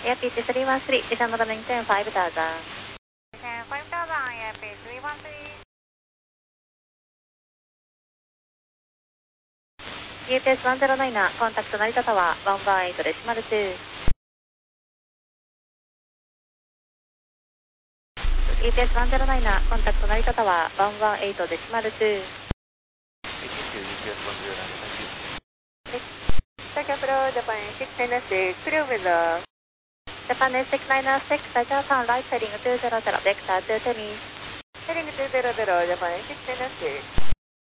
Air pitch 313, descend running 105000. 105000, Air pitch 313. UPS 109、コンタクト成田タワー、118デシマル2。UPS 109、コンタクト成田タワー、118デシマル2。 Take approach Japan 696, clear with the Japan 6906, Roger, turn right, heading 200, vector 2 to me. heading 200, Japan 696.